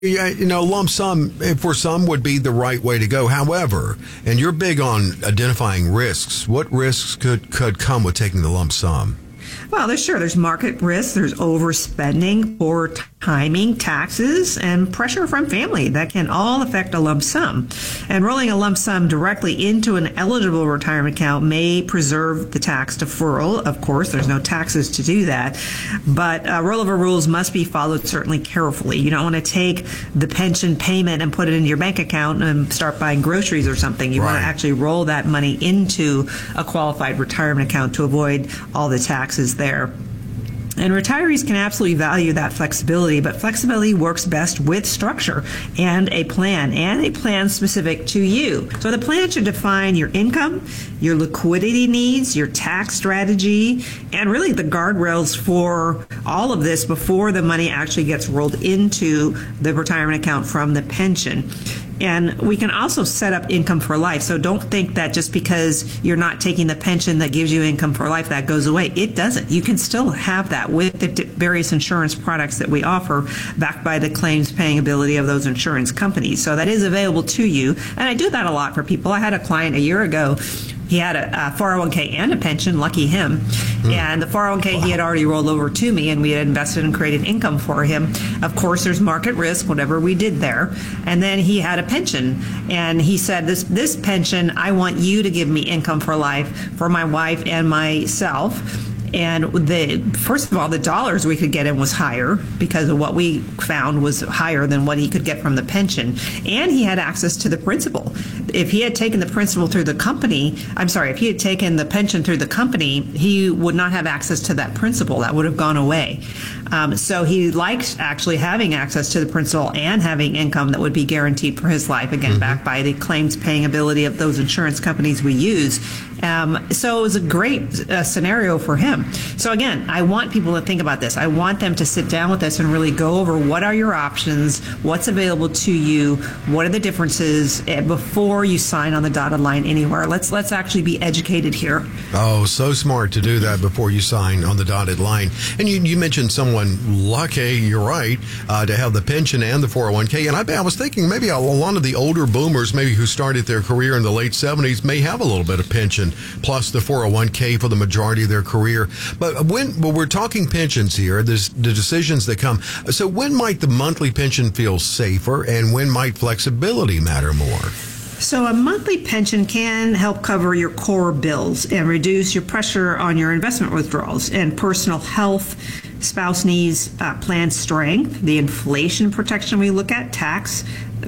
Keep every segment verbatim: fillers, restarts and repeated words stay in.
Yeah, you know, lump sum eh, for some would be the right way to go. However, and you're big on identifying risks. What risks could, could come with taking the lump sum? Well, there's sure there's market risk, there's overspending, poor timing, taxes, and pressure from family that can all affect a lump sum. And rolling a lump sum directly into an eligible retirement account may preserve the tax deferral. Of course, there's no taxes to do that, but uh, rollover rules must be followed certainly carefully. You don't want to take the pension payment and put it into your bank account and start buying groceries or something. You right. want to actually roll that money into a qualified retirement account to avoid all the taxes there. And retirees can absolutely value that flexibility, but flexibility works best with structure and a plan, and a plan specific to you. So the plan should define your income, your liquidity needs, your tax strategy, and really the guardrails for all of this before the money actually gets rolled into the retirement account from the pension. And we can also set up income for life. So don't think that just because you're not taking the pension that gives you income for life, that goes away. It doesn't. You can still have that with the various insurance products that we offer, backed by the claims paying ability of those insurance companies. So that is available to you. And I do that a lot for people. I had a client a year ago. He had a, a four oh one k and a pension, lucky him. Mm. And the four oh one k wow. he had already rolled over to me, and we had invested and created income for him. Of course, there's market risk, whatever we did there. And then he had a pension, and he said, this, this pension, I want you to give me income for life for my wife and myself. And the first of all, the dollars we could get in was higher because of what we found was higher than what he could get from the pension. And he had access to the principal. If he had taken the principal through the company, I'm sorry, if he had taken the pension through the company, he would not have access to that principal. That would have gone away. Um, so he liked actually having access to the principal and having income that would be guaranteed for his life, again, mm-hmm. backed by the claims paying ability of those insurance companies we use. Um, so it was a great uh, scenario for him. So again, I want people to think about this. I want them to sit down with us and really go over what are your options, what's available to you, what are the differences uh, before you sign on the dotted line anywhere. Let's let's actually be educated here. Oh, so smart to do that before you sign on the dotted line. And you, you mentioned someone lucky, you're right, uh, to have the pension and the four oh one k. And I, I was thinking maybe a lot of the older boomers, maybe who started their career in the late seventies, may have a little bit of pension plus the four oh one k for the majority of their career. But when well, we're talking pensions here, there's the decisions that come. So when might the monthly pension feel safer, and when might flexibility matter more? So a monthly pension can help cover your core bills and reduce your pressure on your investment withdrawals and personal health, spouse needs, uh, plan strength, the inflation protection we look at, tax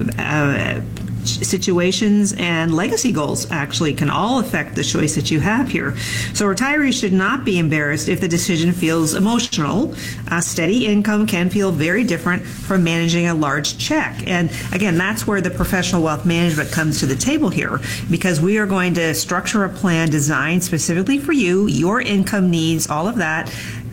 uh, situations, and legacy goals actually can all affect the choice that you have here. So retirees should not be embarrassed if the decision feels emotional. A steady income can feel very different from managing a large check. And again, that's where the professional wealth management comes to the table here, because we are going to structure a plan designed specifically for you, your income needs, all of that,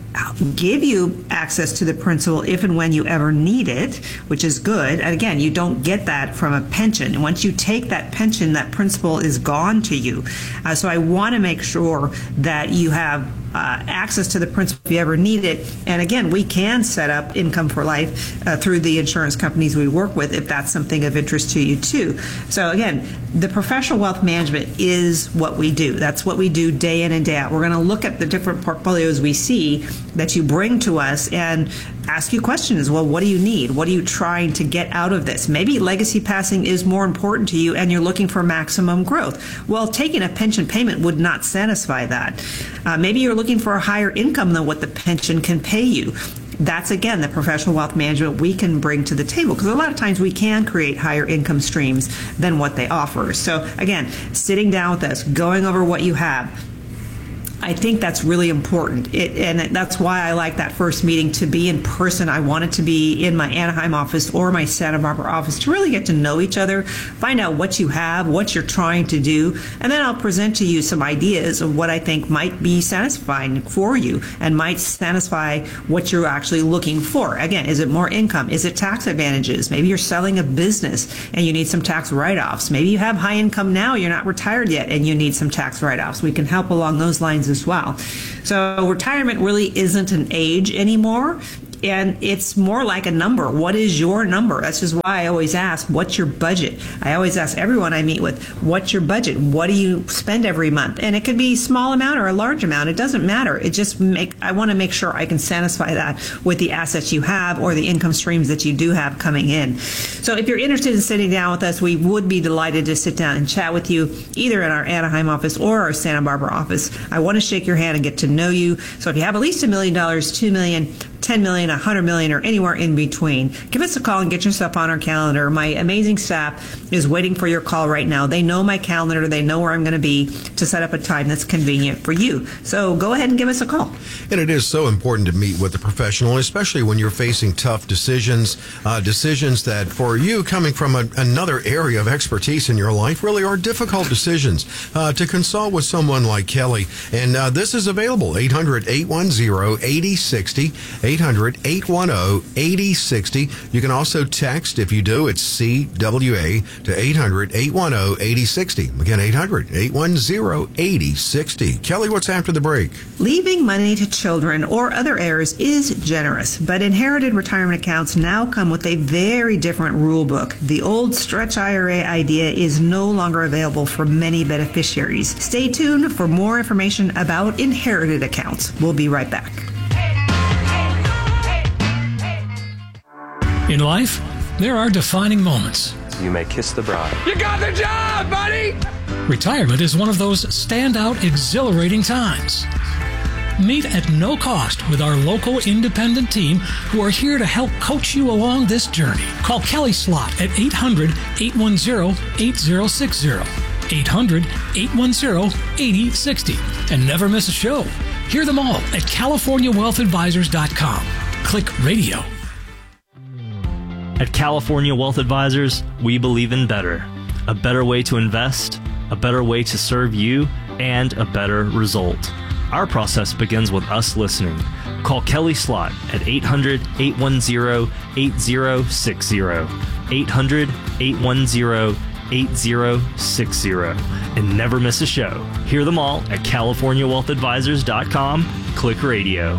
give you access to the principal if and when you ever need it, which is good. And again, you don't get that from a pension. Once you take that pension, that principal is gone to you. Uh, so I want to make sure that you have Uh, access to the principal if you ever need it. And again, we can set up income for life uh, through the insurance companies we work with if that's something of interest to you too. So again, the professional wealth management is what we do. That's what we do day in and day out. We're going to look at the different portfolios we see that you bring to us and ask you questions. Well, what do you need? What are you trying to get out of this? Maybe legacy passing is more important to you and you're looking for maximum growth. Well, taking a pension payment would not satisfy that. Uh, maybe you're looking for a higher income than what the pension can pay you. That's, again, the professional wealth management we can bring to the table, because a lot of times we can create higher income streams than what they offer. So, again, sitting down with us, going over what you have, I think that's really important. It, and that's why I like that first meeting to be in person. I want it to be in my Anaheim office or my Santa Barbara office to really get to know each other, find out what you have, what you're trying to do, and then I'll present to you some ideas of what I think might be satisfying for you and might satisfy what you're actually looking for. Again, is it more income? Is it tax advantages? Maybe you're selling a business and you need some tax write-offs. Maybe you have high income now, you're not retired yet, and you need some tax write-offs. We can help along those lines as well. So retirement really isn't an age anymore. And it's more like a number. What is your number? That's just why I always ask, what's your budget? I always ask everyone I meet with, what's your budget? What do you spend every month? And it could be a small amount or a large amount. It doesn't matter. It just make, I want to make sure I can satisfy that with the assets you have or the income streams that you do have coming in. So if you're interested in sitting down with us, we would be delighted to sit down and chat with you, either in our Anaheim office or our Santa Barbara office. I want to shake your hand and get to know you. So if you have at least a million dollars, two million, ten million, one hundred million, or anywhere in between, give us a call and get yourself on our calendar. My amazing staff is waiting for your call right now. They know my calendar. They know where I'm going to be to set up a time that's convenient for you. So go ahead and give us a call. And it is so important to meet with a professional, especially when you're facing tough decisions, uh, decisions that for you coming from a, another area of expertise in your life really are difficult decisions. Uh, to consult with someone like Kelly. And uh, this is available, eight hundred, eight one zero, eight zero six zero, eight hundred, eight one zero, eight zero six zero. You can also text, if you do, it's C W A to eight hundred, eight one zero, eight zero six zero. Again, eight hundred, eight one zero, eight zero six zero. Kelly, what's after the break? Leaving money to children or other heirs is generous, but inherited retirement accounts now come with a very different rule book. The old stretch I R A idea is no longer available for many beneficiaries. Stay tuned for more information about inherited accounts. We'll be right back. In life, there are defining moments. You may kiss the bride. You got the job, buddy! Retirement is one of those standout, exhilarating times. Meet at no cost with our local independent team who are here to help coach you along this journey. Call Kelly Slott at eight hundred, eight one zero, eight zero six zero. eight hundred, eight one zero, eight zero six zero. And never miss a show. Hear them all at California Wealth Advisors dot com. Click radio. At California Wealth Advisors, we believe in better. A better way to invest, a better way to serve you, and a better result. Our process begins with us listening. Call Kelly Slott at eight hundred, eight one zero, eight zero six zero. eight hundred, eight one zero, eight zero six zero. And never miss a show. Hear them all at California Wealth Advisors dot com. Click radio.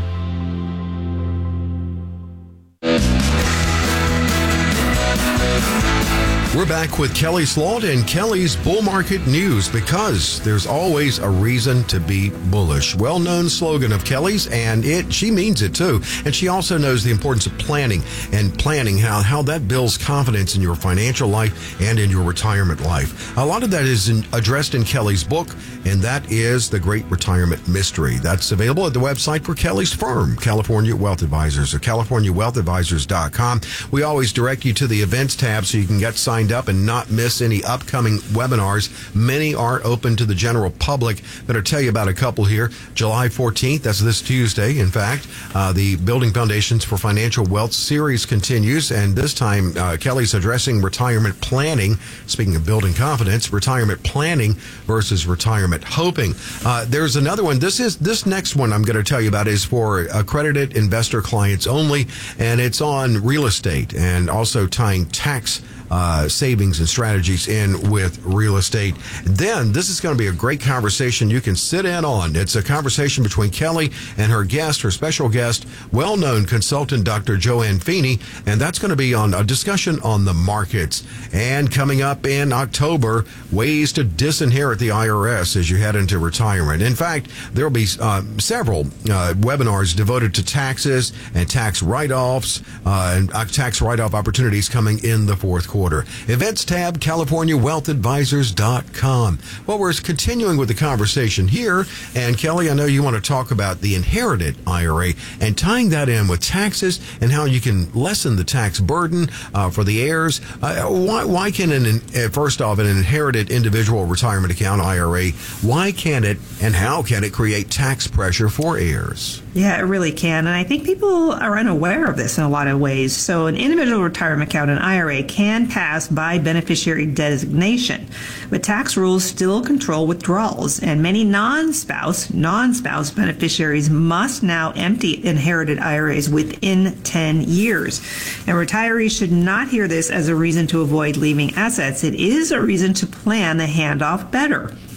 We're back with Kelly Slott and Kelly's Bull Market News, because there's always a reason to be bullish. Well-known slogan of Kelly's, and it she means it too. And she also knows the importance of planning and planning how, how that builds confidence in your financial life and in your retirement life. A lot of that is in, addressed in Kelly's book, and that is The Great Retirement Mystery. That's available at the website for Kelly's firm, California Wealth Advisors, or California Wealth Advisors dot com. We always direct you to the events tab so you can get signed up and not miss any upcoming webinars. Many are open to the general public. Better tell you about a couple here. July fourteenth, that's this Tuesday, in fact. Uh, the Building Foundations for Financial Wealth series continues, and this time uh, Kelly's addressing retirement planning. Speaking of building confidence, retirement planning versus retirement hoping. Uh, there's another one. This is this next one I'm going to tell you about is for accredited investor clients only, and it's on real estate and also tying tax Uh, savings and strategies in with real estate. Then this is going to be a great conversation you can sit in on. It's a conversation between Kelly and her guest, her special guest, well-known consultant, Doctor Joanne Feeney, and that's going to be on a discussion on the markets. And coming up in October, ways to disinherit the I R S as you head into retirement. In fact, there will be uh, several uh, webinars devoted to taxes and tax write-offs uh, and uh, tax write-off opportunities coming in the fourth quarter. Events tab, California Wealth Advisors dot com. Well, we're continuing with the conversation here. And Kelly, I know you want to talk about the inherited I R A and tying that in with taxes and how you can lessen the tax burden uh, for the heirs. Uh, why, why can, an, uh, first off, an inherited individual retirement account, I R A, why can it and how can it create tax pressure for heirs? Yeah, it really can. And I think people are unaware of this in a lot of ways. So an individual retirement account, an I R A, can pass by beneficiary designation, but tax rules still control withdrawals. And many non-spouse, non-spouse beneficiaries must now empty inherited I R As within ten years. And retirees should not hear this as a reason to avoid leaving assets. It is a reason to plan the handoff better.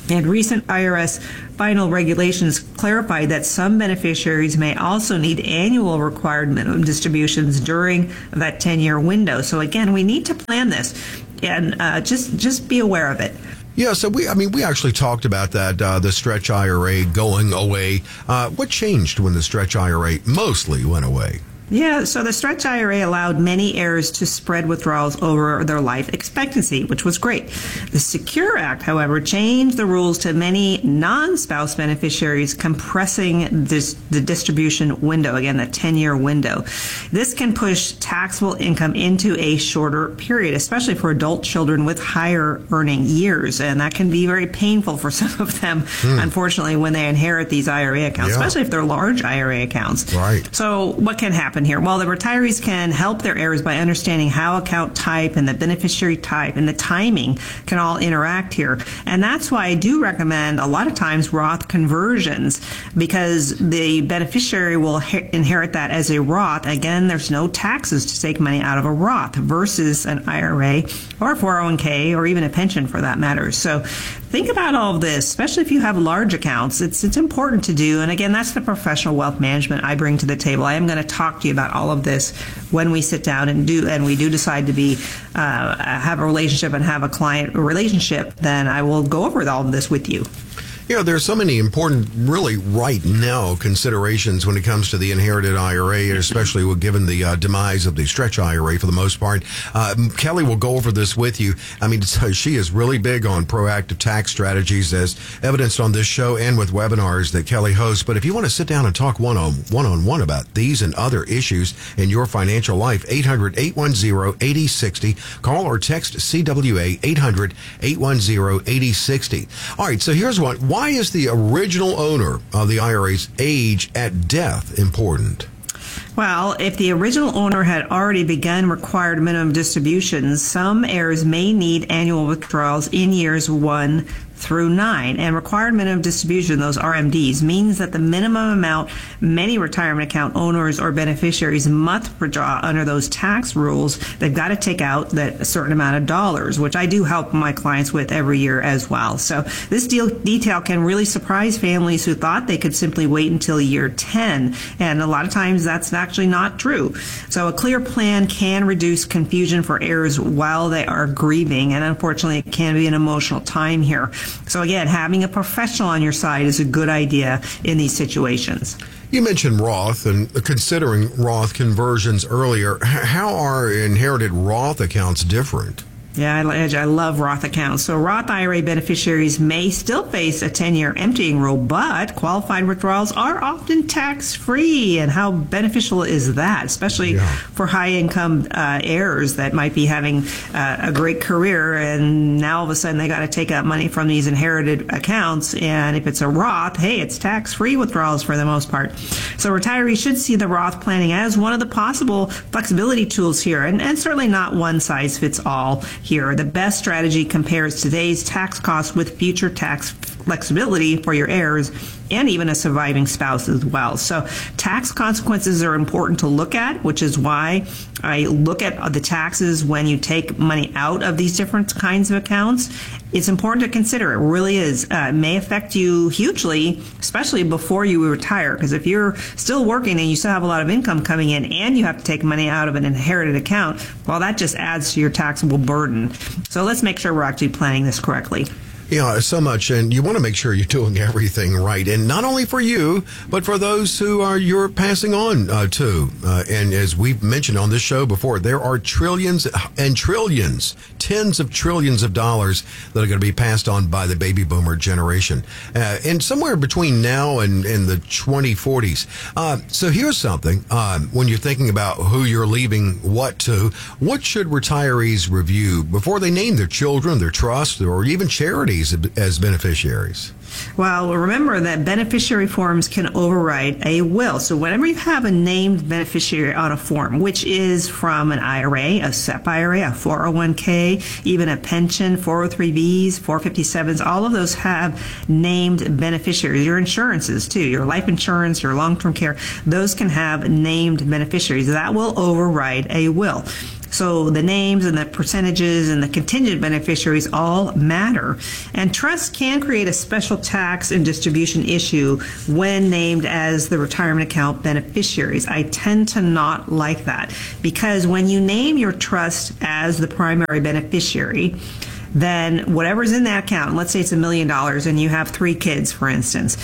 And recent I R S final regulations clarified that some beneficiaries may also need annual required minimum distributions during that ten-year window. So again, we need to plan this, and uh, just just be aware of it. Yeah, so we, I mean, we actually talked about that, uh, the stretch I R A going away. Uh, what changed when the stretch I R A mostly went away? Yeah, so the stretch I R A allowed many heirs to spread withdrawals over their life expectancy, which was great. The Secure Act, however, changed the rules to many non-spouse beneficiaries, compressing this, the distribution window, again, the ten-year window. This can push taxable income into a shorter period, especially for adult children with higher earning years, and that can be very painful for some of them, hmm. unfortunately, when they inherit these I R A accounts, yeah. especially if they're large I R A accounts. Right. So what can happen here? Well, the retirees can help their heirs by understanding how account type and the beneficiary type and the timing can all interact here. And that's why I do recommend a lot of times Roth conversions, because the beneficiary will inherit that as a Roth. Again, there's no taxes to take money out of a Roth versus an I R A or a four oh one k or even a pension for that matter. So think about all of this, especially if you have large accounts. It's it's important to do. And again, that's the professional wealth management I bring to the table. I am going to talk to you about all of this when we sit down and do, and we do decide to be uh, have a relationship and have a client relationship. Then I will go over all of this with you. You know, there are so many important, really right now, considerations when it comes to the inherited I R A, especially with, given the uh, demise of the stretch I R A for the most part. Uh, Kelly will go over this with you. I mean, she is really big on proactive tax strategies, as evidenced on this show and with webinars that Kelly hosts. But if you want to sit down and talk one-on, one-on-one about these and other issues in your financial life, eight hundred, eight one zero, eight oh six oh. Call or text C W A, eight hundred, eight one zero, eight oh six oh. All right, so here's what. Why is the original owner of the I R A's age at death important? Well, if the original owner had already begun required minimum distributions, some heirs may need annual withdrawals in years one through nine. And required minimum distribution, those R M Ds, means that the minimum amount many retirement account owners or beneficiaries must withdraw under those tax rules, they've got to take out that a certain amount of dollars, which I do help my clients with every year as well. So this deal, detail can really surprise families who thought they could simply wait until year ten. And a lot of times that's actually not true. So a clear plan can reduce confusion for heirs while they are grieving. And unfortunately, it can be an emotional time here. So again, having a professional on your side is a good idea in these situations. You mentioned Roth and considering Roth conversions earlier. How are inherited Roth accounts different? Yeah, I, I love Roth accounts. So Roth I R A beneficiaries may still face a ten-year emptying rule, but qualified withdrawals are often tax-free. And how beneficial is that, especially yeah. for high-income uh, heirs that might be having uh, a great career, and now all of a sudden they got to take out money from these inherited accounts. And if it's a Roth, hey, it's tax-free withdrawals for the most part. So retirees should see the Roth planning as one of the possible flexibility tools here, and, and certainly not one size fits all. Here, the best strategy compares today's tax costs with future tax flexibility for your heirs and even a surviving spouse as well. So tax consequences are important to look at, which is why I look at the taxes when you take money out of these different kinds of accounts. It's important to consider. It really is. Uh, it may affect you hugely, especially before you retire, because if you're still working and you still have a lot of income coming in and you have to take money out of an inherited account, well, that just adds to your taxable burden. So let's make sure we're actually planning this correctly. Yeah, so much, and you want to make sure you're doing everything right, and not only for you, but for those who are you're passing on uh, to. Uh, and as we've mentioned on this show before, there are trillions and trillions, tens of trillions of dollars that are going to be passed on by the baby boomer generation, uh, and somewhere between now and, and the twenty forties. Uh, so here's something, um, when you're thinking about who you're leaving what to, what should retirees review before they name their children, their trusts, or even charities as beneficiaries? Well, remember that beneficiary forms can override a will. So whenever you have a named beneficiary on a form, which is from an I R A, a S E P I R A, a four oh one k, even a pension, four oh three b's, four fifty-sevens, all of those have named beneficiaries. Your insurances, too, your life insurance, your long-term care, those can have named beneficiaries. That will override a will. So the names and the percentages and the contingent beneficiaries all matter. And trusts can create a special tax and distribution issue when named as the retirement account beneficiaries. I tend to not like that, because when you name your trust as the primary beneficiary, then whatever's in that account, let's say it's a million dollars and you have three kids, for instance,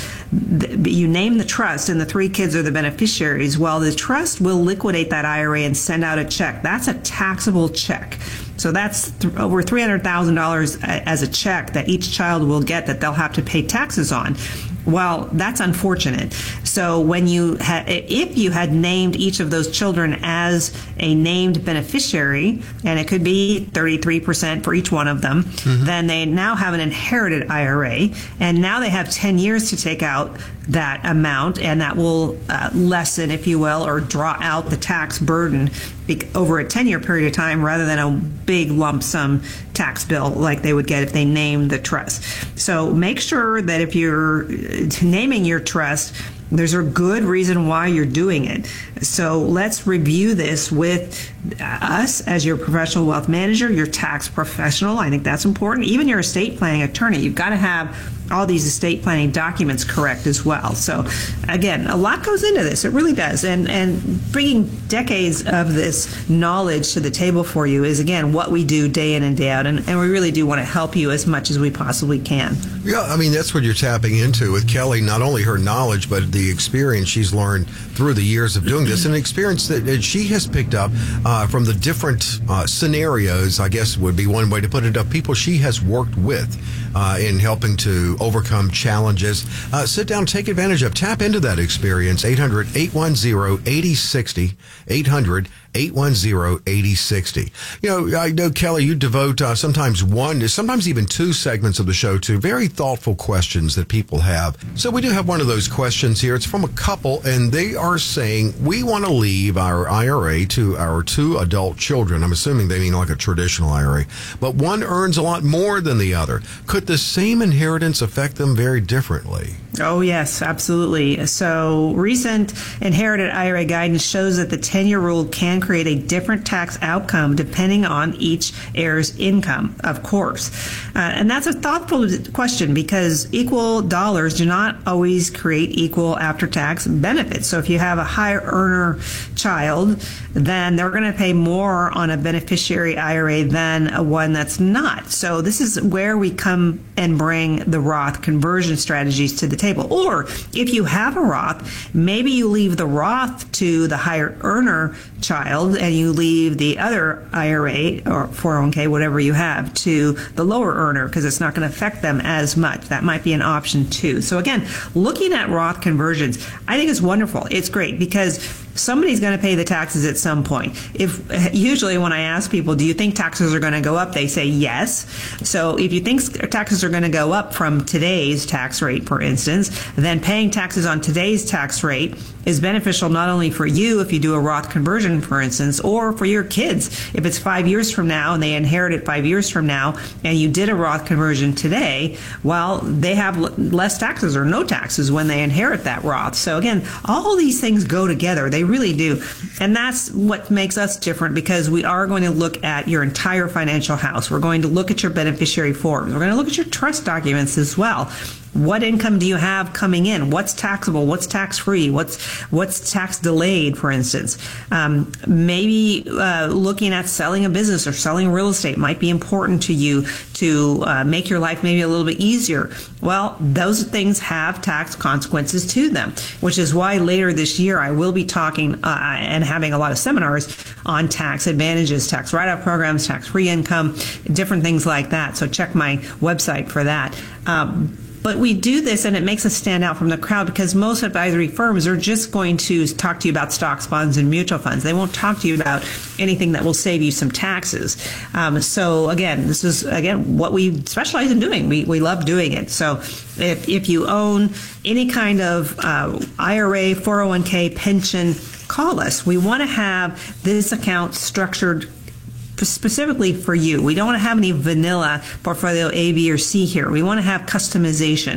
you name the trust and the three kids are the beneficiaries. Well, the trust will liquidate that I R A and send out a check. That's a taxable check. So that's th- over three hundred thousand dollars as a check that each child will get that they'll have to pay taxes on. Well, that's unfortunate. So when you ha- if you had named each of those children as a named beneficiary, and it could be thirty-three percent for each one of them, mm-hmm. then they now have an inherited I R A, and now they have ten years to take out that amount, and that will uh, lessen, if you will, or draw out the tax burden over a ten-year period of time rather than a big lump sum tax bill like they would get if they named the trust. So make sure that if you're naming your trust, there's a good reason why you're doing it. So let's review this with us as your professional wealth manager, your tax professional. I think that's important. Even your estate planning attorney, you've got to have all these estate planning documents correct as well. So again, a lot goes into this. It really does. And and bringing decades of this knowledge to the table for you is, again, what we do day in and day out. And, and we really do want to help you as much as we possibly can. Yeah, I mean, that's what you're tapping into with Kelly, not only her knowledge, but the experience she's learned through the years of doing this, and experience that she has picked up uh, from the different uh, scenarios, I guess would be one way to put it, of people she has worked with uh, in helping to overcome challenges. Uh, sit down, take advantage of, tap into that experience. eight hundred, eight one zero, eight zero six zero, eight hundred, eight one zero, eight zero six zero. You know, I know, Kelly, you devote uh, sometimes one, sometimes even two segments of the show to very thoughtful questions that people have. So we do have one of those questions here. It's from a couple, and they are saying, we want to leave our I R A to our two adult children. I'm assuming they mean like a traditional I R A. But one earns a lot more than the other. Could the same inheritance affect them very differently? Oh, yes, absolutely. So recent inherited I R A guidance shows that the ten-year rule can create a different tax outcome depending on each heir's income, of course. Uh, and that's a thoughtful question, because equal dollars do not always create equal after-tax benefits. So if you have a higher earner child, then they're going to pay more on a beneficiary I R A than a one that's not. So this is where we come and bring the Roth conversion strategies to the table. Or if you have a Roth, maybe you leave the Roth to the higher earner child and you leave the other I R A or four oh one k, whatever you have, to the lower earner, because it's not going to affect them as much. That might be an option too. So again, looking at Roth conversions, I think it's wonderful. It's great because somebody's going to pay the taxes at some point. If usually when I ask people, do you think taxes are going to go up? They say yes. So if you think taxes are going to go up from today's tax rate, for instance, then paying taxes on today's tax rate is beneficial not only for you if you do a Roth conversion, for instance, or for your kids. If it's five years from now and they inherit it five years from now and you did a Roth conversion today, well, they have l- less taxes or no taxes when they inherit that Roth. So again, all these things go together. They really do. And that's what makes us different, because we are going to look at your entire financial house. We're going to look at your beneficiary forms. We're going to look at your trust documents as well. What income do you have coming in? What's taxable? What's tax-free? What's what's tax delayed, for instance? Um, maybe uh, looking at selling a business or selling real estate might be important to you to uh, make your life maybe a little bit easier. Well, those things have tax consequences to them, which is why later this year I will be talking uh, and having a lot of seminars on tax advantages, tax write-off programs, tax-free income, different things like that. So check my website for that. Um, But we do this and it makes us stand out from the crowd, because most advisory firms are just going to talk to you about stocks, bonds, and mutual funds. They won't talk to you about anything that will save you some taxes. Um, so again, this is, again, what we specialize in doing. We, we love doing it. So if, if you own any kind of uh, I R A, four oh one k, pension, call us. We want to have this account structured specifically for you. We don't want to have any vanilla portfolio A, B, or C here. We want to have customization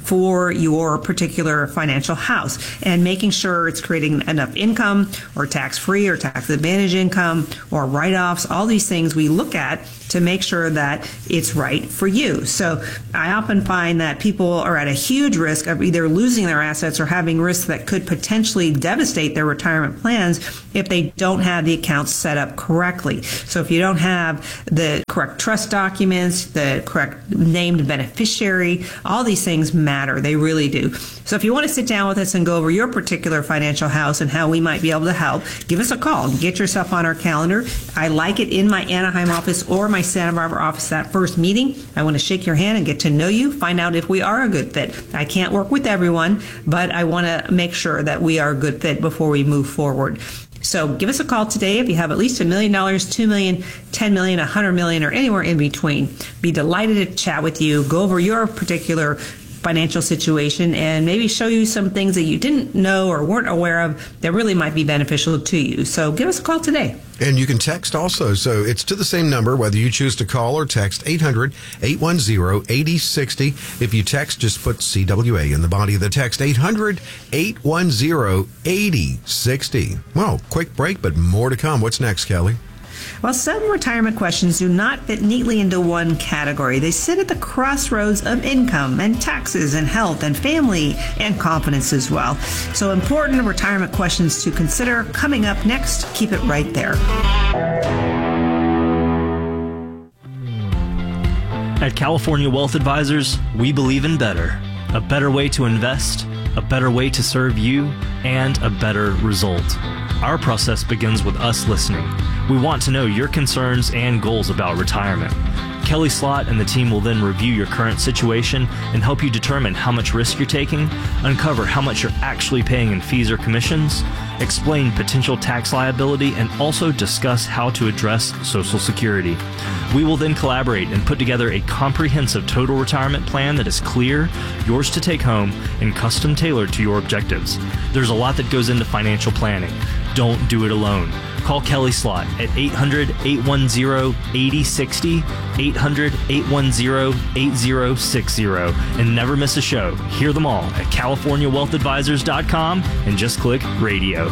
for your particular financial house, and making sure it's creating enough income or tax-free or tax-advantage income or write-offs. All these things we look at to make sure that it's right for you. So I often find that people are at a huge risk of either losing their assets or having risks that could potentially devastate their retirement plans if they don't have the accounts set up correctly. So if you don't have the correct trust documents, the correct named beneficiary, all these things matter. They really do. So if you want to sit down with us and go over your particular financial house and how we might be able to help, give us a call. Get yourself on our calendar. I like it in my Anaheim office or my Santa Barbara office that first meeting. I want to shake your hand and get to know you, find out if we are a good fit. I can't work with everyone, but I want to make sure that we are a good fit before we move forward. So give us a call today if you have at least a million dollars, two million, ten million, a hundred million, or anywhere in between. Be delighted to chat with you, go over your particular financial situation, and maybe show you some things that you didn't know or weren't aware of that really might be beneficial to you. So give us a call today. And you can text also. So it's to the same number, whether you choose to call or text, eight hundred, eight one zero, eight zero six zero. If you text, just put C W A in the body of the text, eight hundred, eight one zero, eight zero six zero. Well, quick break, but more to come. What's next, Kelly? Well, some retirement questions do not fit neatly into one category. They sit at the crossroads of income and taxes and health and family and confidence as well. So important retirement questions to consider coming up next. Keep it right there. At California Wealth Advisors, we believe in better. A better way to invest, a better way to serve you, and a better result. Our process begins with us listening. We want to know your concerns and goals about retirement. Kelly Slott and the team will then review your current situation and help you determine how much risk you're taking, uncover how much you're actually paying in fees or commissions, explain potential tax liability, and also discuss how to address Social Security. We will then collaborate and put together a comprehensive total retirement plan that is clear, yours to take home, and custom tailored to your objectives. There's a lot that goes into financial planning. Don't do it alone. Call Kelly Slott at eight hundred, eight one zero, eight zero six zero, eight hundred, eight one zero, eight zero six zero, and never miss a show. Hear them all at California Wealth Advisors dot com and just click radio.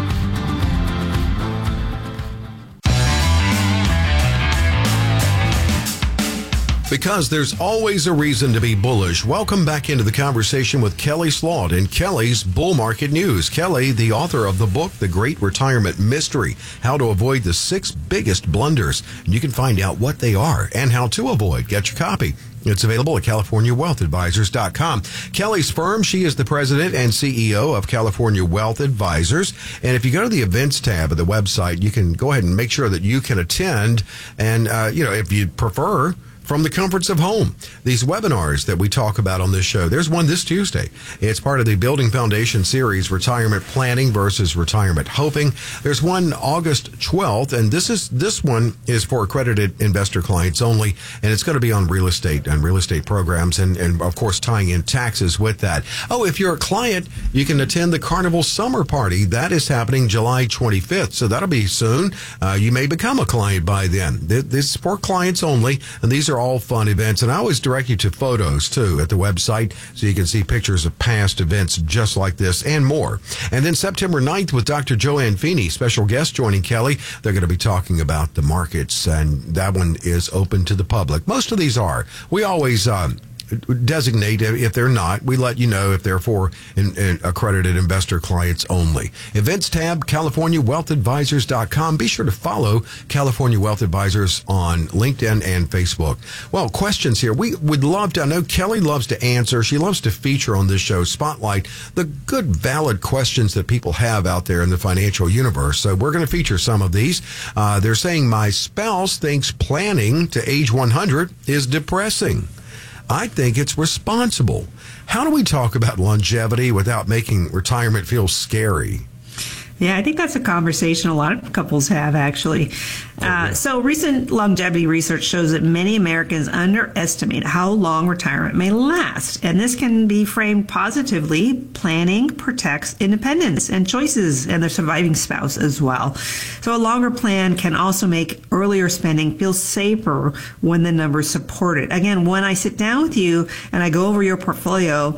Because there's always a reason to be bullish. Welcome back into the conversation with Kelly Slott and Kelly's Bull Market News. Kelly, the author of the book, The Great Retirement Mystery, How to Avoid the Six Biggest Blunders. You can find out what they are and how to avoid. Get your copy. It's available at California Wealth Advisors dot com. Kelly's firm, she is the president and C E O of California Wealth Advisors. And if you go to the events tab of the website, you can go ahead and make sure that you can attend. And, uh, you know, if you prefer, from the comforts of home. These webinars that we talk about on this show, there's one this Tuesday. It's part of the Building Foundation series, Retirement Planning versus Retirement Hoping. There's one August twelfth, and this is this one is for accredited investor clients only, and it's going to be on real estate and real estate programs, and, and of course tying in taxes with that. Oh, if you're a client, you can attend the Carnival Summer Party. That is happening July twenty-fifth, so that'll be soon. Uh, you may become a client by then. This is for clients only, and these are all fun events, and I always direct you to photos too at the website so you can see pictures of past events just like this and more. And then September ninth with Doctor Joanne Feeney, special guest joining Kelly. They're going to be talking about the markets, and that one is open to the public. Most of these are. We always um, designate if they're not. We let you know if they're for in, in accredited investor clients only. Events tab, California Wealth Advisors dot com. Be sure to follow California Wealth Advisors on LinkedIn and Facebook. Well, questions here. We would love to, I know Kelly loves to answer. She loves to feature on this show, spotlight the good, valid questions that people have out there in the financial universe. So we're going to feature some of these. Uh, they're saying, my spouse thinks planning to age one hundred is depressing. I think it's responsible. How do we talk about longevity without making retirement feel scary? Yeah, I think that's a conversation a lot of couples have, actually. Oh, yeah. Uh, so recent longevity research shows that many Americans underestimate how long retirement may last. And this can be framed positively. Planning protects independence and choices and the surviving spouse as well. So a longer plan can also make earlier spending feel safer when the numbers support it. Again, when I sit down with you and I go over your portfolio,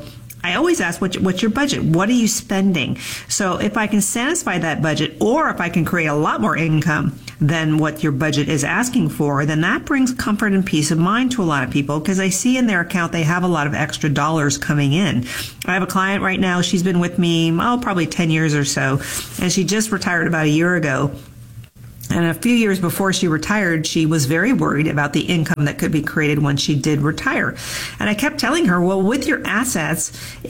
I always ask, what, what's your budget? What are you spending? So if I can satisfy that budget, or if I can create a lot more income than what your budget is asking for, then that brings comfort and peace of mind to a lot of people, because I see in their account they have a lot of extra dollars coming in. I have a client right now, she's been with me, oh, probably ten years or so, and she just retired about a year ago. And a few years before she retired, she was very worried about the income that could be created when she did retire. And I kept telling her, well, with your assets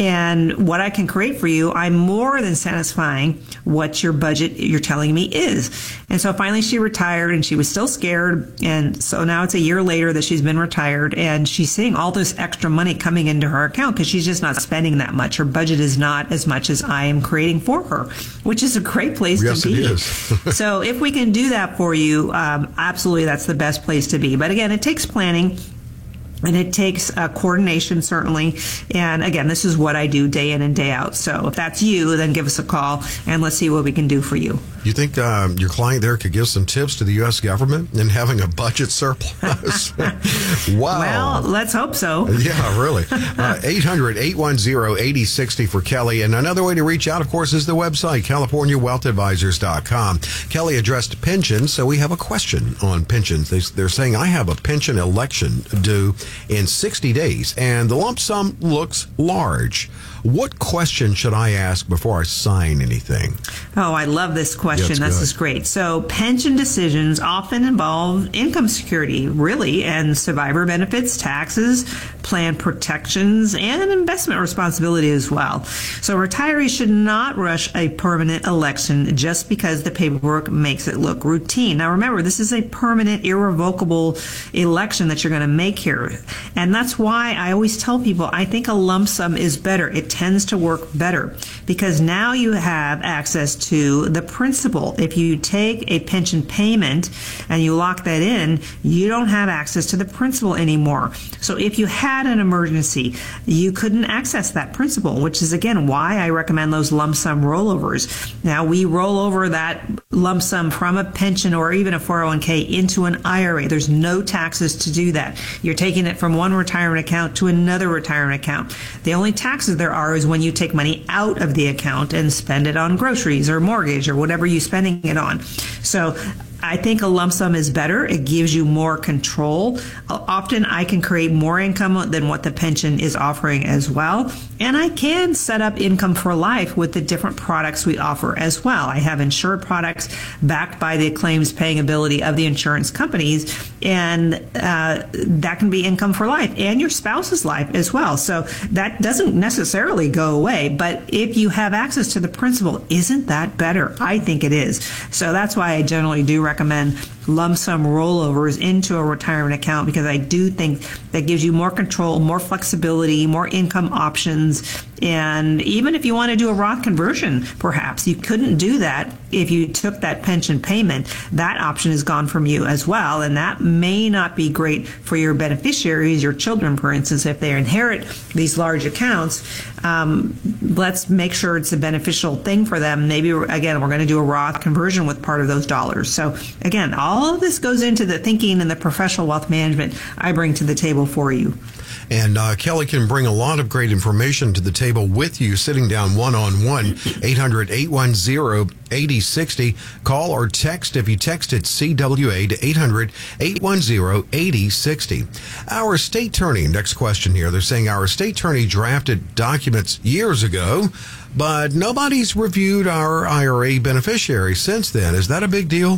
and what I can create for you, I'm more than satisfying what your budget you're telling me is. And so finally she retired, and she was still scared. And so now it's a year later that she's been retired, and she's seeing all this extra money coming into her account because she's just not spending that much. Her budget is not as much as I am creating for her, which is a great place yes, to be. It is. So if we can do that for you, um, absolutely, that's the best place to be. But again, it takes planning. And it takes uh, coordination, certainly. And again, this is what I do day in and day out. So if that's you, then give us a call, and let's see what we can do for you. You think um, your client there could give some tips to the U S government in having a budget surplus? Wow. Well, let's hope so. Yeah, really. Uh, eight hundred, eight one zero, eight zero six zero for Kelly. And another way to reach out, of course, is the website, California Wealth Advisors dot com. Kelly addressed pensions, so we have a question on pensions. They, they're saying, I have a pension election due in sixty days, and the lump sum looks large. What question should I ask before I sign anything? Oh, I love this question. Yeah, this good. is great. So pension decisions often involve income security, really, and survivor benefits, taxes, plan protections, and investment responsibility as well. So retirees should not rush a permanent election just because the paperwork makes it look routine. Now remember, this is a permanent, irrevocable election that you're going to make here. And that's why I always tell people I think a lump sum is better. It tends to work better because now you have access to the principal. If you take a pension payment and you lock that in, you don't have access to the principal anymore. So if you had an emergency, you couldn't access that principal, which is again why I recommend those lump sum rollovers. Now we roll over that lump sum from a pension or even a four oh one k into an I R A. There's no taxes to do that. You're taking it from one retirement account to another retirement account. The only taxes there are is when you take money out of the account and spend it on groceries or mortgage or whatever you're spending it on. So I think a lump sum is better. It gives you more control. Often I can create more income than what the pension is offering as well. And I can set up income for life with the different products we offer as well. I have insured products backed by the claims paying ability of the insurance companies. And uh, that can be income for life and your spouse's life as well. So that doesn't necessarily go away. But if you have access to the principal, isn't that better? I think it is. So that's why I generally do recommend recommend lump sum rollovers into a retirement account because I do think that gives you more control, more flexibility, more income options. And even if you want to do a Roth conversion, perhaps you couldn't do that if you took that pension payment. That option is gone from you as well. And that may not be great for your beneficiaries, your children, for instance, if they inherit these large accounts. Um, let's make sure it's a beneficial thing for them. Maybe, again, we're going to do a Roth conversion with part of those dollars. So again, all of this goes into the thinking and the professional wealth management I bring to the table for you. And uh, Kelly can bring a lot of great information to the table with you, sitting down one-on-one, eight hundred, eight one zero, eight zero six zero. Call or text. If you text it C W A to eight hundred, eight one zero, eight zero six zero. Our state attorney, next question here. They're saying our state attorney drafted documents years ago, but nobody's reviewed our I R A beneficiaries since then. Is that a big deal?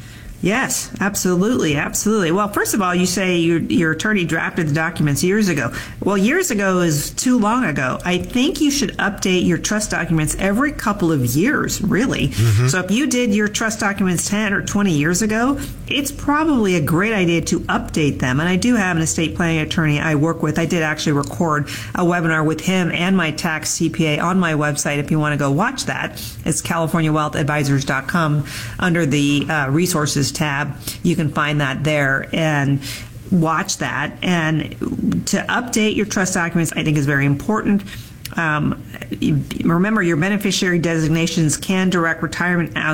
Yes, absolutely, absolutely. Well, first of all, you say your, your attorney drafted the documents years ago. Well, years ago is too long ago. I think you should update your trust documents every couple of years, really. Mm-hmm. So if you did your trust documents ten or twenty years ago, it's probably a great idea to update them. And I do have an estate planning attorney I work with. I did actually record a webinar with him and my tax C P A on my website if you want to go watch that. It's California Wealth Advisors dot com under the uh, resources tab. You can find that there and watch that. And to update your trust documents, I think is very important. Um, remember, your beneficiary designations can direct retirement as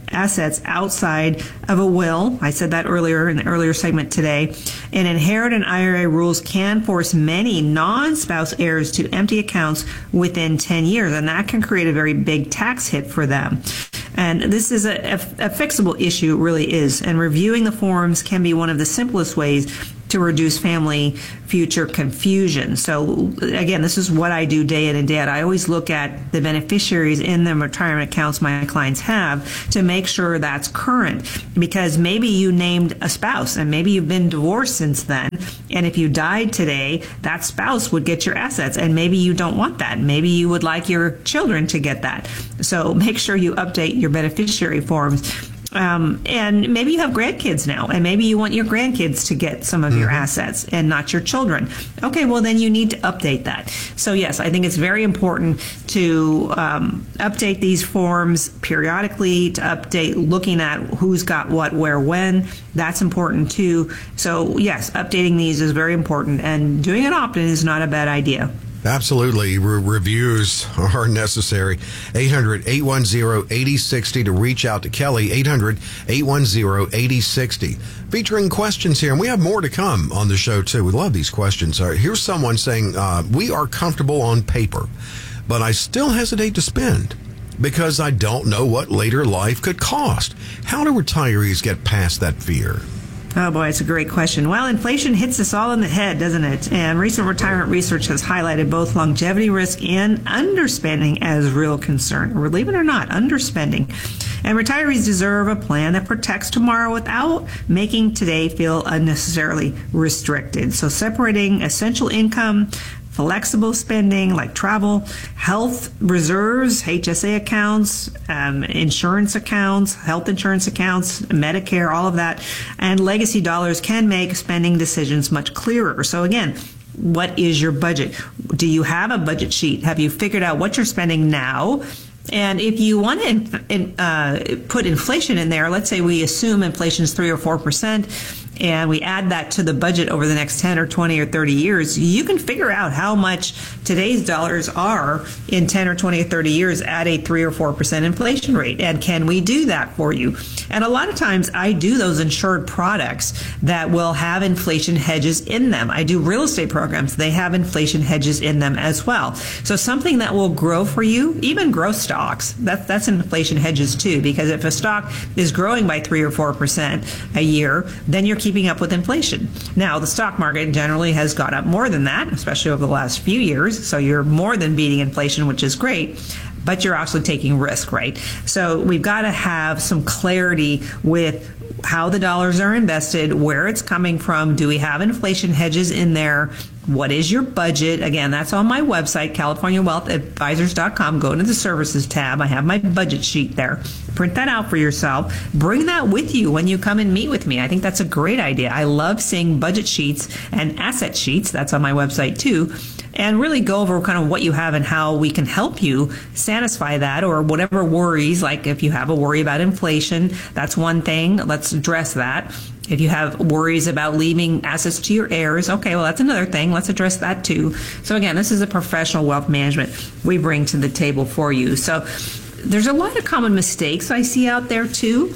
assets outside of a will. I said that earlier in the earlier segment today. And inherit and I R A rules can force many non-spouse heirs to empty accounts within ten years, and that can create a very big tax hit for them. And this is a, a, a fixable issue, it really is. And reviewing the forms can be one of the simplest ways to reduce family future confusion. So again, this is what I do day in and day out. I always look at the beneficiaries in the retirement accounts my clients have to make sure that's current, because maybe you named a spouse and maybe you've been divorced since then. And if you died today, that spouse would get your assets, and maybe you don't want that. Maybe you would like your children to get that. So make sure you update your beneficiary forms. Um, and maybe you have grandkids now, and maybe you want your grandkids to get some of mm-hmm. your assets and not your children. Okay, well, then you need to update that. So, yes, I think it's very important to um, update these forms periodically, to update looking at who's got what, where, when. That's important, too. So, yes, updating these is very important, and doing it often is not a bad idea. Absolutely. Re- reviews are necessary. eight hundred, eight one zero, eight zero six zero to reach out to Kelly. eight hundred, eight one zero, eight zero six zero. Featuring questions here, and we have more to come on the show, too. We love these questions. All right, here's someone saying, uh, we are comfortable on paper, but I still hesitate to spend because I don't know what later life could cost. How do retirees get past that fear? Oh, boy, it's a great question. Well, inflation hits us all in the head, doesn't it? And recent retirement research has highlighted both longevity risk and underspending as real concern. Believe it or not, underspending. And retirees deserve a plan that protects tomorrow without making today feel unnecessarily restricted. So separating essential income, flexible spending like travel, health reserves, H S A accounts, um, insurance accounts, health insurance accounts, Medicare, all of that, and legacy dollars can make spending decisions much clearer. So again, what is your budget? Do you have a budget sheet? Have you figured out what you're spending now? And if you want to in, in, uh, put inflation in there, let's say we assume inflation is three or four percent, and we add that to the budget over the next ten or twenty or thirty years, you can figure out how much today's dollars are in ten or twenty or thirty years at a three or four percent inflation rate. And can we do that for you? And a lot of times I do those insured products that will have inflation hedges in them. I do real estate programs. They have inflation hedges in them as well. So something that will grow for you, even growth stocks, that, that's inflation hedges too, because if a stock is growing by three or four percent a year, then you're keeping up with inflation. Now, the stock market generally has gone up more than that, especially over the last few years. So you're more than beating inflation, which is great, but you're also taking risk, right? So we've got to have some clarity with how the dollars are invested, where it's coming from. Do we have inflation hedges in there? What is your budget? Again, that's on my website, California Wealth Advisors dot com. Go to the services tab. I have my budget sheet there. Print that out for yourself. Bring that with you when you come and meet with me. I think that's a great idea. I love seeing budget sheets and asset sheets. That's on my website too. And really go over kind of what you have and how we can help you satisfy that, or whatever worries, like if you have a worry about inflation, that's one thing. Let's address that. If you have worries about leaving assets to your heirs, okay, well, that's another thing. Let's address that too. So again, this is a professional wealth management we bring to the table for you. So there's a lot of common mistakes I see out there too.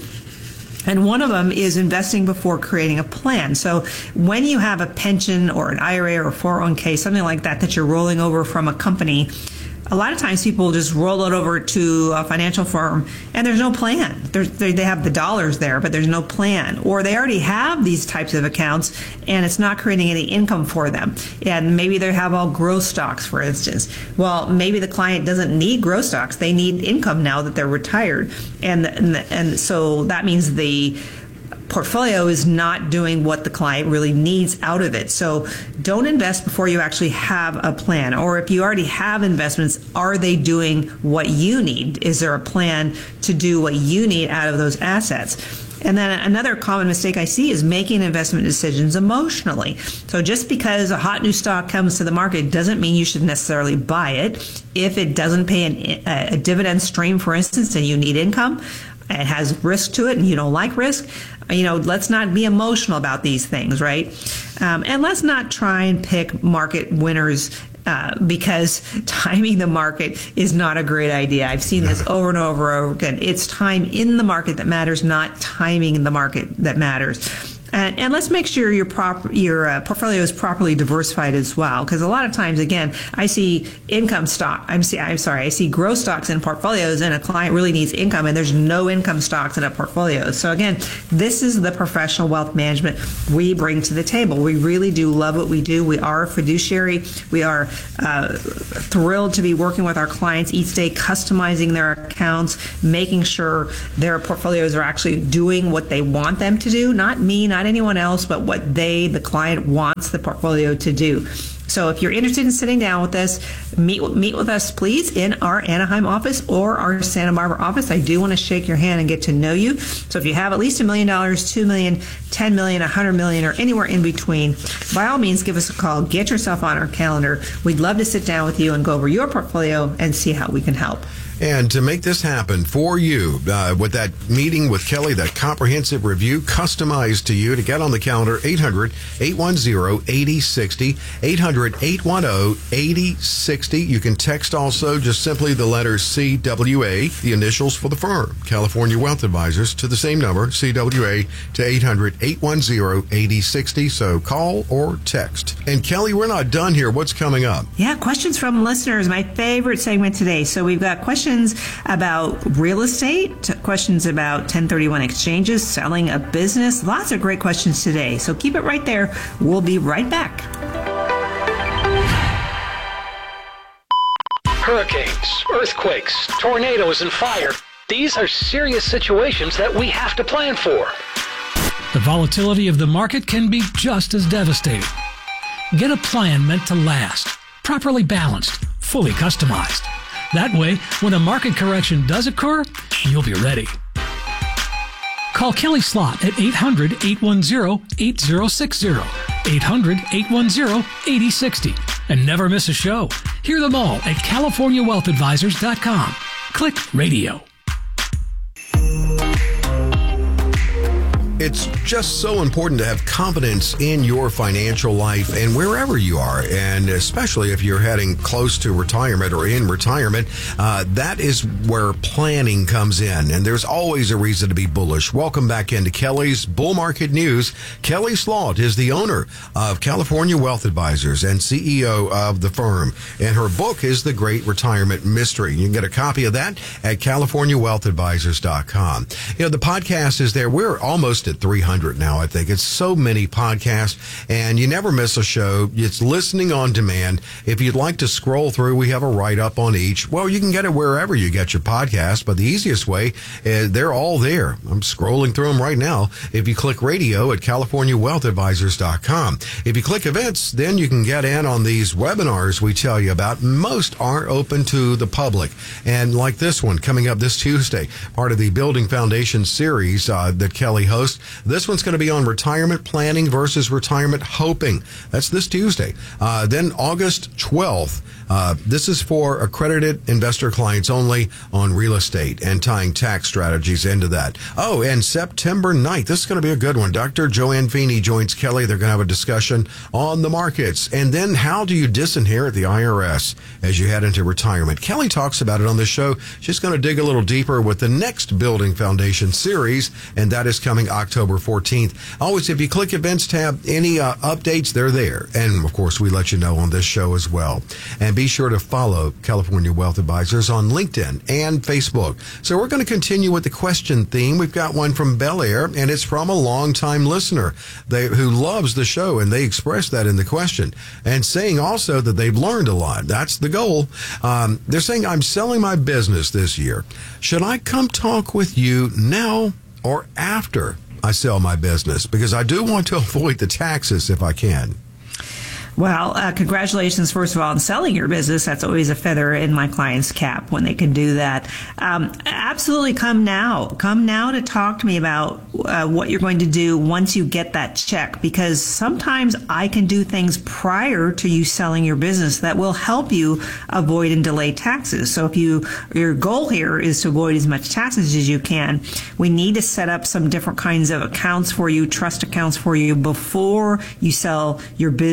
And one of them is investing before creating a plan. So when you have a pension or an I R A or a four oh one k, something like that, that you're rolling over from a company, a lot of times people just roll it over to a financial firm and there's no plan. There's, they, they have the dollars there, but there's no plan. Or they already have these types of accounts and it's not creating any income for them. And maybe they have all growth stocks, for instance. Well, maybe the client doesn't need growth stocks. They need income now that they're retired. And, and, and so that means the portfolio is not doing what the client really needs out of it. So don't invest before you actually have a plan. Or if you already have investments, are they doing what you need? Is there a plan to do what you need out of those assets? And then another common mistake I see is making investment decisions emotionally. So just because a hot new stock comes to the market doesn't mean you should necessarily buy it. If it doesn't pay an, a dividend stream, for instance, and you need income, it has risk to it and you don't like risk, you know, let's not be emotional about these things, right? Um, and let's not try and pick market winners uh, because timing the market is not a great idea. I've seen this over and over and over again. It's time in the market that matters, not timing in the market that matters. And, and let's make sure your prop, your uh, portfolio is properly diversified as well, because a lot of times, again, I see income stock. I'm see, I'm sorry, I see growth stocks in portfolios, and a client really needs income, and there's no income stocks in a portfolio. So again, this is the professional wealth management we bring to the table. We really do love what we do. We are a fiduciary. We are uh, thrilled to be working with our clients each day, customizing their accounts, making sure their portfolios are actually doing what they want them to do. Not me, not anyone else, but what they, the client, wants the portfolio to do. So if you're interested in sitting down with us, meet meet with us, please, in our Anaheim office or our Santa Barbara office. I do want to shake your hand and get to know you. So if you have at least a million dollars, two million, ten million, a hundred million, or anywhere in between, by all means, give us a call. Get yourself on our calendar. We'd love to sit down with you and go over your portfolio and see how we can help. And to make this happen for you, uh, with that meeting with Kelly, that comprehensive review customized to you, to get on the calendar, eight hundred, eight one zero, eight zero six zero, eight hundred, eight one zero, eight zero six zero. You can text also just simply the letter C W A, the initials for the firm, California Wealth Advisors, to the same number, C W A, to eight hundred, eight one zero, eight zero six zero. So call or text. And Kelly, we're not done here. What's coming up? Yeah, questions from listeners, my favorite segment today. So we've got questions about real estate, questions about ten thirty-one exchanges, selling a business. Lots of great questions today. So keep it right there. We'll be right back. Hurricanes, earthquakes, tornadoes, and fire. These are serious situations that we have to plan for. The volatility of the market can be just as devastating. Get a plan meant to last, properly balanced, fully customized. That way, when a market correction does occur, you'll be ready. Call Kelly Slott at eight hundred, eight one zero, eight zero six zero, eight hundred, eight one zero, eight zero six zero, and never miss a show. Hear them all at California Wealth Advisors dot com. Click radio. It's just so important to have confidence in your financial life and wherever you are, and especially if you're heading close to retirement or in retirement. Uh, that is where planning comes in, and there's always a reason to be bullish. Welcome back into Kelly's Bull Market News. Kelly Slott is the owner of California Wealth Advisors and C E O of the firm, and her book is The Great Retirement Mystery. You can get a copy of that at California Wealth Advisors dot com. You know, the podcast is there. We're almost at three hundred now, I think. It's so many podcasts, and you never miss a show. It's listening on demand. If you'd like to scroll through, we have a write-up on each. Well, you can get it wherever you get your podcast, but the easiest way is they're all there. I'm scrolling through them right now. If you click radio at California Wealth Advisors dot com. If you click events, then you can get in on these webinars we tell you about. Most aren't open to the public, and like this one coming up this Tuesday, part of the Building Foundation series uh, that Kelly hosts. This one's going to be on retirement planning versus retirement hoping. That's this Tuesday. Uh, then August twelfth, uh, this is for accredited investor clients only on real estate and tying tax strategies into that. Oh, and September ninth, this is going to be a good one. Doctor Joanne Feeney joins Kelly. They're going to have a discussion on the markets. And then how do you disinherit the I R S as you head into retirement? Kelly talks about it on the show. She's going to dig a little deeper with the next Building Foundation series, and that is coming October fourteenth. Always, if you click events tab, any uh, updates, they're there. And of course, we let you know on this show as well. And be sure to follow California Wealth Advisors on LinkedIn and Facebook. So we're going to continue with the question theme. We've got one from Bel Air, and it's from a longtime listener they, who loves the show, and they expressed that in the question, and saying also that they've learned a lot. That's the goal. Um, they're saying, I'm selling my business this year. Should I come talk with you now or after I sell my business? Because I do want to avoid the taxes if I can. Well, uh, congratulations, first of all, on selling your business. That's always a feather in my client's cap when they can do that. Um, absolutely come now. Come now to talk to me about uh, what you're going to do once you get that check, because sometimes I can do things prior to you selling your business that will help you avoid and delay taxes. So if you your goal here is to avoid as much taxes as you can, we need to set up some different kinds of accounts for you, trust accounts for you before you sell your business.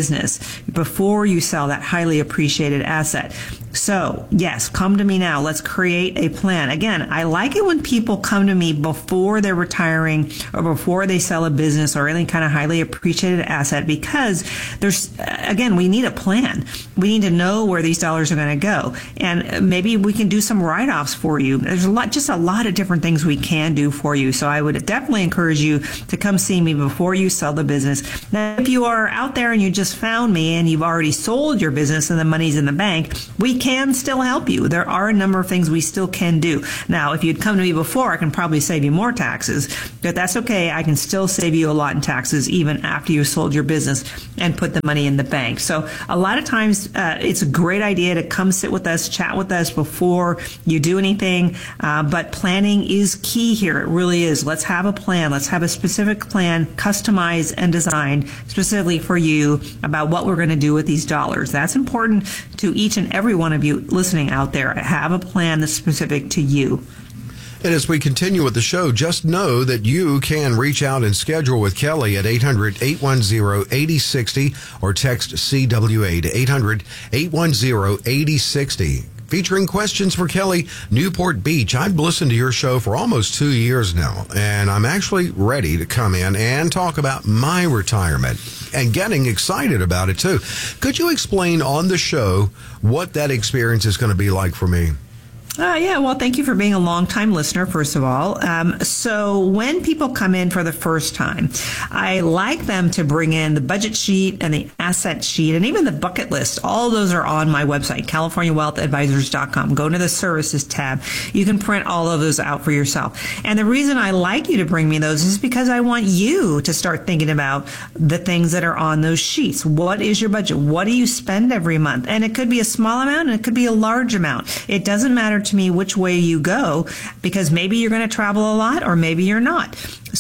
before you sell that highly appreciated asset. So, yes, come to me now. Let's create a plan. Again, I like it when people come to me before they're retiring or before they sell a business or any kind of highly appreciated asset, because there's, again, we need a plan. We need to know where these dollars are going to go. And maybe we can do some write-offs for you. There's a lot, just a lot of different things we can do for you. So I would definitely encourage you to come see me before you sell the business. Now, if you are out there and you just found me and you've already sold your business and the money's in the bank, we can still help you. There are a number of things we still can do. Now, if you'd come to me before, I can probably save you more taxes, but that's okay. I can still save you a lot in taxes even after you sold your business and put the money in the bank. So a lot of times uh, it's a great idea to come sit with us, chat with us before you do anything, uh, but planning is key here. It really is. Let's have a plan. Let's have a specific plan, customized and designed specifically for you about what we're going to do with these dollars. That's important to each and every one of you listening out there. Have a plan that's specific to you. And as we continue with the show, just know that you can reach out and schedule with Kelly at eight hundred, eight one zero, eight oh six oh or text C W A to eight hundred, eight one zero, eight oh six oh. Featuring questions for Kelly, Newport Beach. I've listened to your show for almost two years now, and I'm actually ready to come in and talk about my retirement and getting excited about it too. Could you explain on the show what that experience is going to be like for me? Uh, yeah, well, thank you for being a long-time listener, first of all. Um, so when people come in for the first time, I like them to bring in the budget sheet and the asset sheet and even the bucket list. All those are on my website, California Wealth Advisors dot com. Go to the services tab. You can print all of those out for yourself. And the reason I like you to bring me those is because I want you to start thinking about the things that are on those sheets. What is your budget? What do you spend every month? And it could be a small amount and it could be a large amount. It doesn't matter to me which way you go, because maybe you're going to travel a lot or maybe you're not.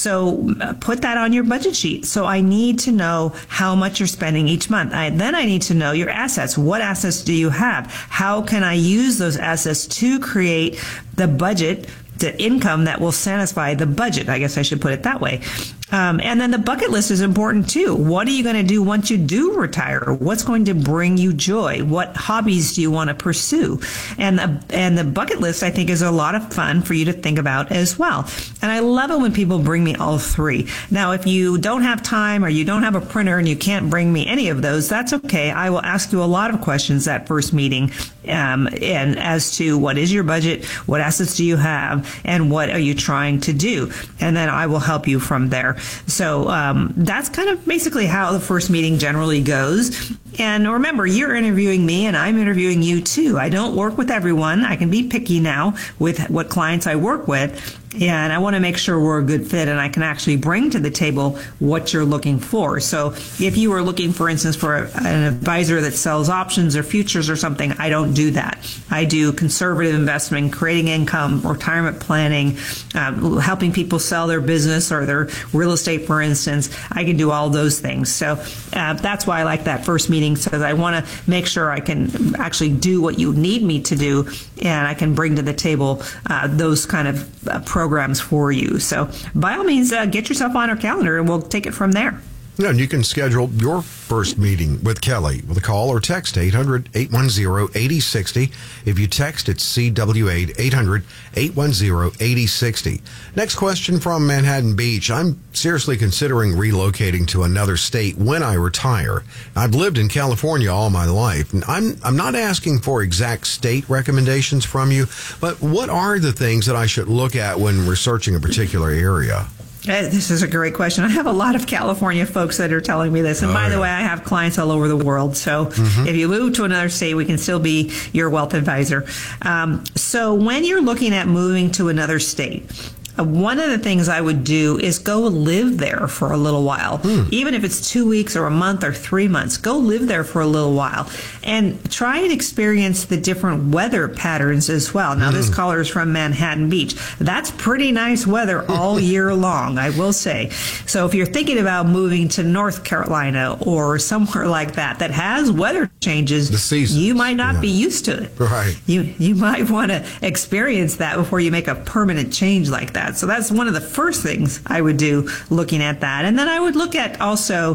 So uh, put that on your budget sheet. So I need to know how much you're spending each month. I, then I need to know your assets. What assets do you have? How can I use those assets to create the budget, the income that will satisfy the budget? I guess I should put it that way. Um, and then the bucket list is important too. What are you going to do once you do retire? What's going to bring you joy? What hobbies do you want to pursue? And the, and the bucket list, I think, is a lot of fun for you to think about as well. And I love it when people bring me all three. Now, if you don't have time or you don't have a printer and you can't bring me any of those, that's okay. I will ask you a lot of questions at first meeting, um, and as to what is your budget, what assets do you have, and what are you trying to do? And then I will help you from there. So um, that's kind of basically how the first meeting generally goes. And remember, you're interviewing me and I'm interviewing you too. I don't work with everyone. I can be picky now with what clients I work with. And I want to make sure we're a good fit and I can actually bring to the table what you're looking for. So if you were looking, for instance, for a, an advisor that sells options or futures or something, I don't do that. I do conservative investment, creating income, retirement planning, um, helping people sell their business or their real estate, for instance. I can do all those things. So uh, that's why I like that first meeting, so that I want to make sure I can actually do what you need me to do, and I can bring to the table uh, those kind of uh, programs for you. So by all means, uh, get yourself on our calendar and we'll take it from there. Yeah, and you can schedule your first meeting with Kelly with a call or text eight hundred, eight one zero, eight oh six oh. If you text, it's C W A to eight hundred, eight one zero, eight oh six oh. Next question from Manhattan Beach. I'm seriously considering relocating to another state when I retire. I've lived in California all my life. And I'm, I'm not asking for exact state recommendations from you, but what are the things that I should look at when researching a particular area? This is a great question. I have a lot of California folks that are telling me this. And oh, by yeah. the way, I have clients all over the world. So mm-hmm. if you move to another state, we can still be your wealth advisor. Um, so when you're looking at moving to another state, one of the things I would do is go live there for a little while. Hmm. Even if it's two weeks or a month or three months, go live there for a little while and try and experience the different weather patterns as well. Now, hmm. this caller is from Manhattan Beach. That's pretty nice weather all year long, I will say. So if you're thinking about moving to North Carolina or somewhere like that that has weather changes, the seasons, you might not yeah. be used to it. Right. You, you might want to experience that before you make a permanent change like that. So that's one of the first things I would do looking at that. And then I would look at also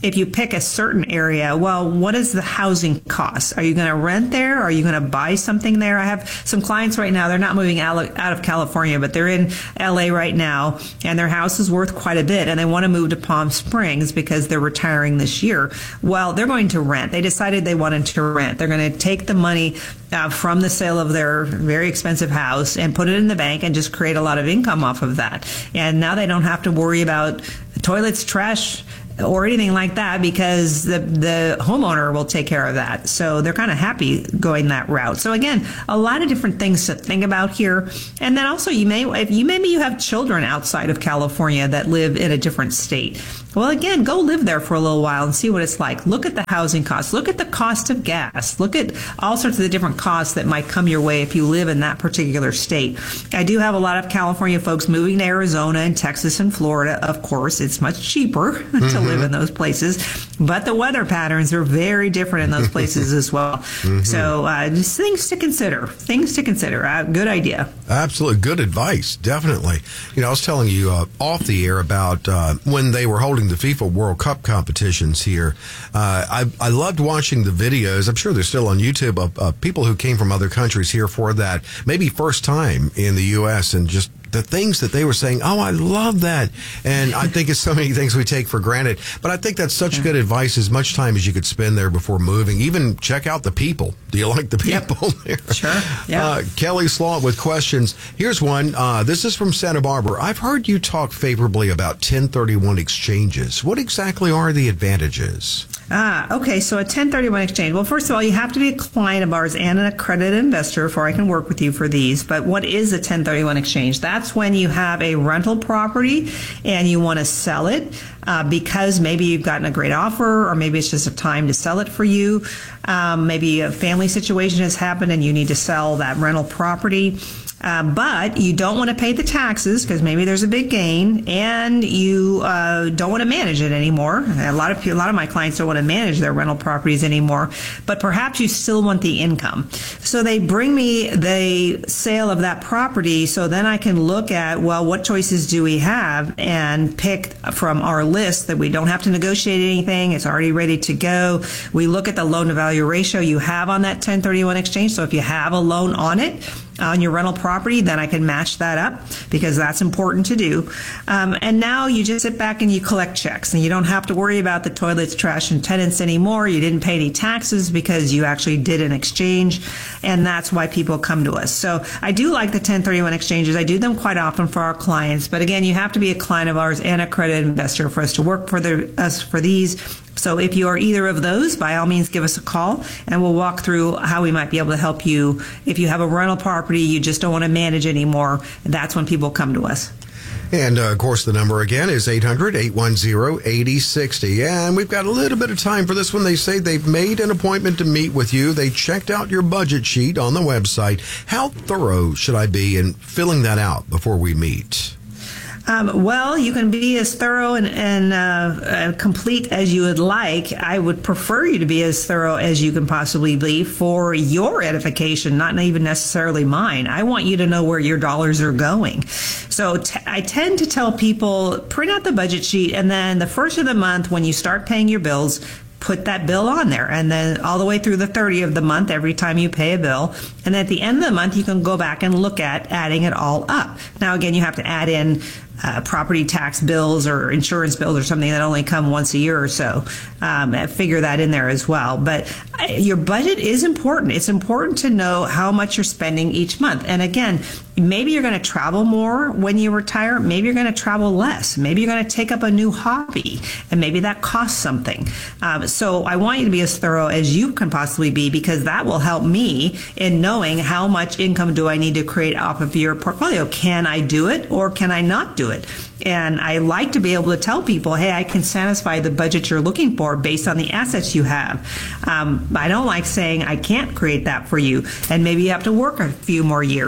if you pick a certain area, well, what is the housing cost? Are you going to rent there? Are you going to buy something there? I have some clients right now, they're not moving out, out of California, but they're in L A right now, and their house is worth quite a bit, and they want to move to Palm Springs because they're retiring this year. Well, they're going to rent. They decided they wanted to rent. They're going to take the money uh, from the sale of their very expensive house and put it in the bank and just create a lot of income off of that. And now they don't have to worry about toilets, trash, or anything like that, because the the homeowner will take care of that. So they're kind of happy going that route. So again, a lot of different things to think about here. And then also, you may if you maybe you have children outside of California that live in a different state. Well, again, go live there for a little while and see what it's like. Look at the housing costs. Look at the cost of gas. Look at all sorts of the different costs that might come your way if you live in that particular state. I do have a lot of California folks moving to Arizona and Texas and Florida. Of course, it's much cheaper mm-hmm. to live in those places, but the weather patterns are very different in those places as well. Mm-hmm. So uh, just things to consider. Things to consider. Uh, good idea. Absolutely. Good advice. Definitely. You know, I was telling you uh, off the air about uh, when they were holding the FIFA World Cup competitions here. Uh, I, I loved watching the videos. I'm sure they're still on YouTube of uh, people who came from other countries here for that, maybe first time in the U S, and just the things that they were saying, oh, I love that. And I think it's so many things we take for granted. But I think that's such good advice, as much time as you could spend there before moving. Even check out the people. Do you like the people yep. there? Sure. Yeah. Uh, Kelly Slaught with questions. Here's one. Uh, this is from Santa Barbara. I've heard you talk favorably about ten thirty-one exchanges. What exactly are the advantages? Ah, okay. So a ten thirty-one exchange. Well, first of all, you have to be a client of ours and an accredited investor before I can work with you for these. But what is a ten thirty-one exchange? That's when you have a rental property and you want to sell it uh, because maybe you've gotten a great offer, or maybe it's just a time to sell it for you. Um, maybe a family situation has happened and you need to sell that rental property. Uh, but you don't want to pay the taxes because maybe there's a big gain, and you uh, don't want to manage it anymore. A lot of a lot of my clients don't want to manage their rental properties anymore, but perhaps you still want the income. So they bring me the sale of that property, so then I can look at, well, what choices do we have, and pick from our list that we don't have to negotiate anything. It's already ready to go. We look at the loan to value ratio you have on that ten thirty-one exchange. So if you have a loan on it, on your rental property, then I can match that up, because that's important to do. Um, and now you just sit back and you collect checks, and you don't have to worry about the toilets, trash, and tenants anymore. You didn't pay any taxes because you actually did an exchange, and that's why people come to us. So I do like the ten thirty-one exchanges. I do them quite often for our clients, but again, you have to be a client of ours and a accredited investor for us to work for the, us for these. So if you are either of those, by all means, give us a call, and we'll walk through how we might be able to help you. If you have a rental property you just don't want to manage anymore, that's when people come to us. And, uh, of course, the number again is eight hundred, eight one zero, eight zero six zero. And we've got a little bit of time for this one. They say they've made an appointment to meet with you. They checked out your budget sheet on the website. How thorough should I be in filling that out before we meet? Um, well, you can be as thorough and, and uh, uh, complete as you would like. I would prefer you to be as thorough as you can possibly be for your edification, not even necessarily mine. I want you to know where your dollars are going. So t- I tend to tell people, print out the budget sheet, and then the first of the month, when you start paying your bills, put that bill on there, and then all the way through the thirtieth of the month every time you pay a bill. And at the end of the month, you can go back and look at adding it all up. Now, again, you have to add in uh, property tax bills or insurance bills or something that only come once a year or so. Um, figure that in there as well. But uh, your budget is important. It's important to know how much you're spending each month. And again, maybe you're going to travel more when you retire. Maybe you're going to travel less. Maybe you're going to take up a new hobby, and maybe that costs something. Um, so I want you to be as thorough as you can possibly be, because that will help me in knowing how much income do I need to create off of your portfolio. Can I do it, or can I not do it? And I like to be able to tell people, hey, I can satisfy the budget you're looking for based on the assets you have. Um, I don't like saying I can't create that for you, and maybe you have to work a few more years.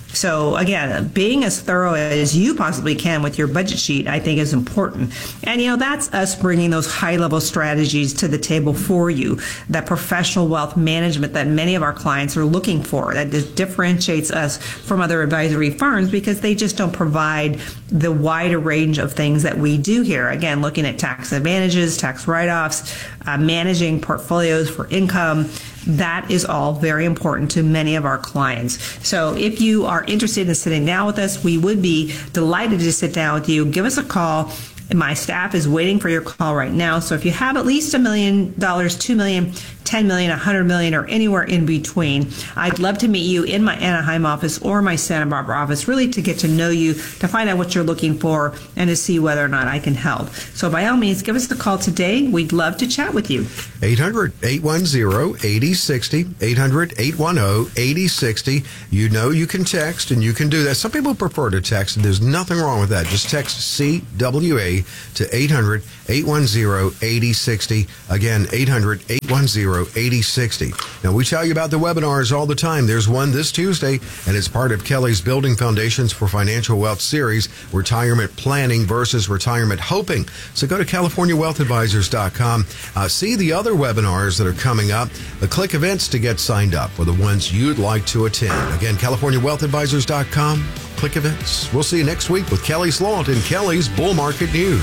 So again, being as thorough as you possibly can with your budget sheet, I think is important. And, you know, that's us bringing those high-level strategies to the table for you, that professional wealth management that many of our clients are looking for, that differentiates us from other advisory firms because they just don't provide the wider range of things that we do here. Again, looking at tax advantages, tax write-offs, uh, managing portfolios for income. That is all very important to many of our clients. So if you are interested in sitting down with us, we would be delighted to sit down with you. Give us a call. My staff is waiting for your call right now. So if you have at least a million dollars, two million, ten million, a hundred million, or anywhere in between, I'd love to meet you in my Anaheim office or my Santa Barbara office, really to get to know you, to find out what you're looking for, and to see whether or not I can help. So by all means, give us the call today. We'd love to chat with you. eight hundred, eight one zero, eight zero six zero, eight hundred, eight one zero, eight zero six zero. You know you can text, and you can do that. Some people prefer to text, and there's nothing wrong with that. Just text C W A to eight hundred, eight one zero, eight zero six zero. Again, eight hundred, eight one zero, eight zero six zero. Now, we tell you about the webinars all the time. There's one this Tuesday, and it's part of Kelly's Building Foundations for Financial Wealth series, Retirement Planning versus Retirement Hoping. So go to California Wealth Advisors dot com. Uh, see the other webinars that are coming up. The click events to get signed up for the ones you'd like to attend. Again, California Wealth Advisors dot com. Click events. We'll see you next week with Kelly Slaught and Kelly's Bull Market News.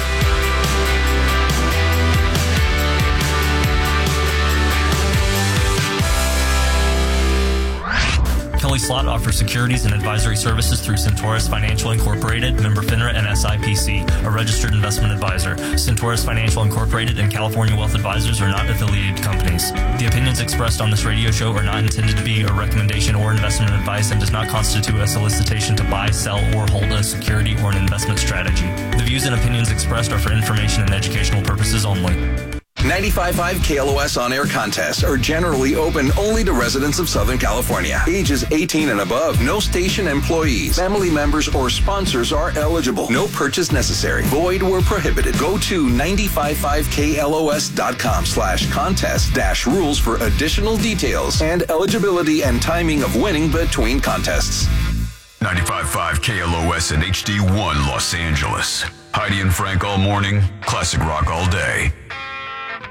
Kelly Slaught offers securities and advisory services through Centaurus Financial Incorporated, member FINRA and S I P C, a registered investment advisor. Centaurus Financial Incorporated and California Wealth Advisors are not affiliated companies. The opinions expressed on this radio show are not intended to be a recommendation or investment advice and does not constitute a solicitation to buy, sell, or hold a security or an investment strategy. The views and opinions expressed are for information and educational purposes only. ninety-five point five K L O S on-air contests are generally open only to residents of Southern California. Ages eighteen and above, no station employees, family members, or sponsors are eligible. No purchase necessary. Void where prohibited. Go to ninety-five point five K L O S dot com slash contest dash rules for additional details and eligibility and timing of winning between contests. ninety-five point five K L O S and H D one Los Angeles. Heidi and Frank all morning, classic rock all day.